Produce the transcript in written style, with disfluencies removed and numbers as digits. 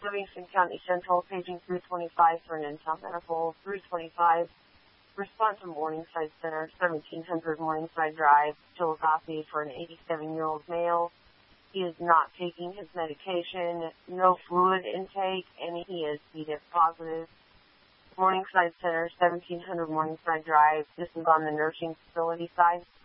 Livingston County Central, paging 325 for an in-town medical. 325, response from Morningside Center, 1700 Morningside Drive, Chillicothe for an 87-year-old male. He is not taking his medication, no fluid intake, and he is C-diff positive. Morningside Center, 1700 Morningside Drive. This is on the nursing facility side.